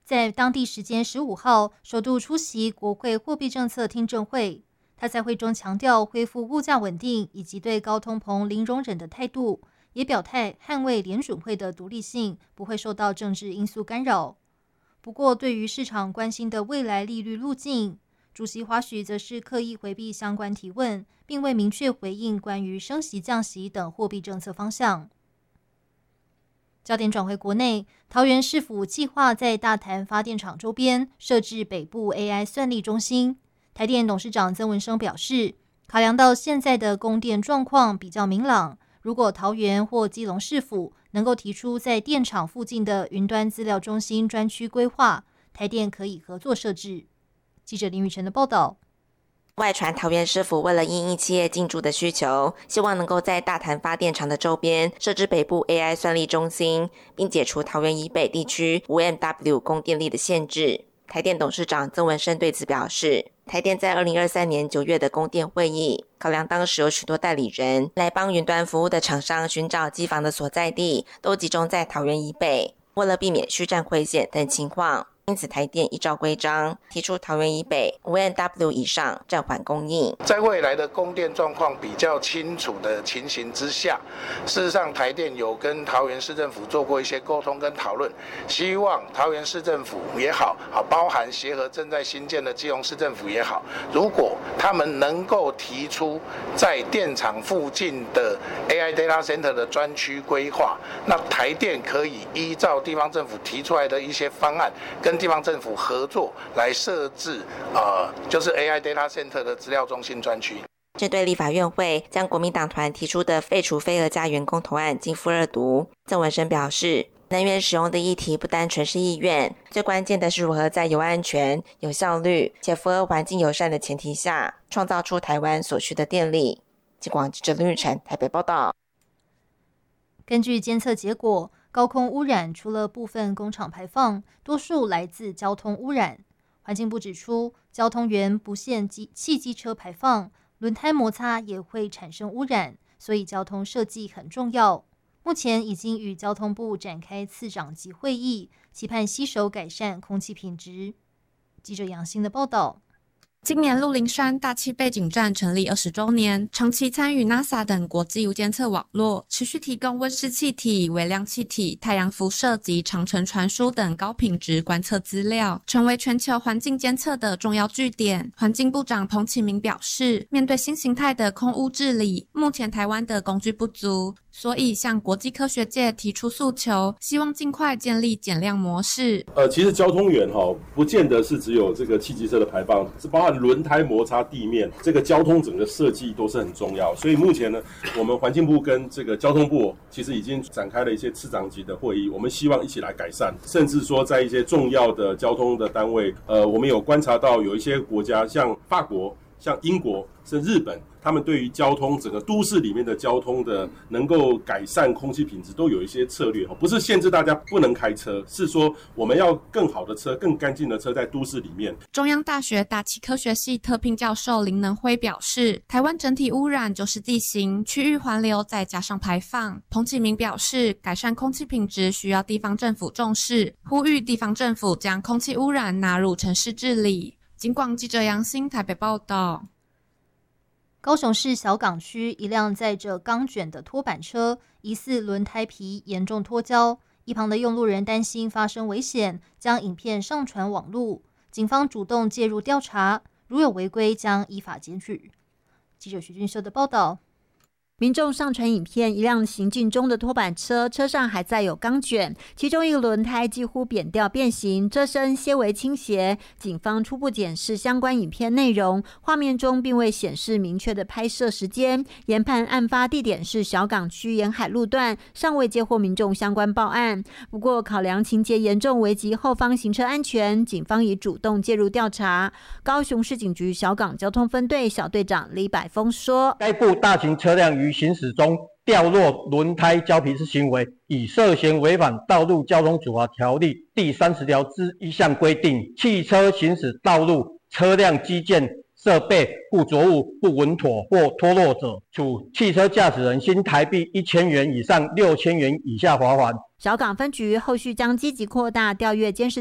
在当地时间15号首度出席国会货币政策听证会。他在会中强调恢复物价稳定以及对高通膨零容忍的态度，也表态捍卫联准会的独立性不会受到政治因素干扰。不过，对于市场关心的未来利率路径，主席华许则是刻意回避相关提问，并未明确回应关于升息、降息等货币政策方向。焦点转回国内，桃园市府计划在大潭发电厂周边设置北部 AI 算力中心。台电董事长曾文生表示，考量到现在的供电状况比较明朗，如果桃园或基隆市府能够提出在电厂附近的云端资料中心专区规划，台电可以合作设置。记者林宇晨的报道。 外传桃园市府为了因应企业进驻的需求，希望能够在大潭发电厂的周边设置北部 AI 算力中心，并解除桃园以北地区 5MW 供电力的限制。台电董事长曾文生对此表示，台电在2023年9月的供电会议，考量当时有许多代理人来帮云端服务的厂商寻找机房的所在地，都集中在桃园以北，为了避免虚战会险等情况，因此台电依照规章提出桃园以北 5MW 以上暂缓供应。 在未来的供电状况比较清楚的情形之下，事实上台电有跟桃园市政府做过一些沟通跟讨论，希望桃园市政府也好，包含协和正在新建的基隆市政府也好，如果他们能够提出在电厂附近的 AI Data Center 的专区规划，那台电可以依照地方政府提出来的一些方案，跟地方政府合作来设置就是 AI Data Center 的资料中心专区。 针对立法院会将国民党团提出的废除飞蛾家员工投案进复二读，曾文生表示，能源使用的议题不单纯是意愿，最关键的是如何在有安全、有效率且符合环境友善的前提下，创造出台湾所需的电力。金广记者林玉成台北报道。 根据监测结果，高空污染除了部分工厂排放，多数来自交通污染。环境部指出，交通源不限汽机车排放，轮胎摩擦也会产生污染，所以交通设计很重要。目前已经与交通部展开次长级会议，期盼携手改善空气品质。记者杨欣的报道。 今年鹿林山大气背景站成立20周年，长期参与 NASA 等国际无监测网络，持续提供温室气体、微量气体、太阳辐射及长程传输等高品质观测资料，成为全球环境监测的重要据点。环境部长彭启明表示，面对新形态的空污治理，目前台湾的工具不足，所以向国际科学界提出诉求，希望尽快建立减量模式。 其实交通源不见得是只有这个汽机车的排放，是包含轮胎摩擦地面，这个交通整个设计都是很重要。所以目前呢，我们环境部跟这个交通部其实已经展开了一些次长级的会议，我们希望一起来改善，甚至说在一些重要的交通的单位，我们有观察到有一些国家，像法国、像英国、甚至日本，他们对于交通整个都市里面的交通的能够改善空气品质都有一些策略，不是限制大家不能开车，是说我们要更好的车、更干净的车在都市里面。 中央大学大气科学系特聘教授林能辉表示，台湾整体污染就是地形、区域环流再加上排放。彭启明表示，改善空气品质需要地方政府重视，呼吁地方政府将空气污染纳入城市治理。警广记者杨欣台北报道。 高雄市小港区一辆载着钢卷的拖板车，疑似轮胎皮严重脱胶，一旁的用路人担心发生危险，将影片上传网路。警方主动介入调查，如有违规将依法检举。记者徐俊秀的报道。 民众上传影片，一辆行进中的拖板车，车上还载有钢卷，其中一个轮胎几乎扁掉变形，车身些微倾斜。警方初步检视相关影片内容，画面中并未显示明确的拍摄时间，研判案发地点是小港区沿海路段，尚未接获民众相关报案。不过，考量情节严重危及后方行车安全，警方已主动介入调查。高雄市警局小港交通分队小队长李百峰说：“ 该部大型车辆于行驶中掉落轮胎胶皮之行为，已涉嫌违反《道路交通处罚条例》第30条之一项规定，汽车行驶道路车辆基建设备附着物不稳妥或脱落者，处汽车驾驶人新台币1000元以上6000元以下罚款。” 小港分局后续将积极扩大调阅监视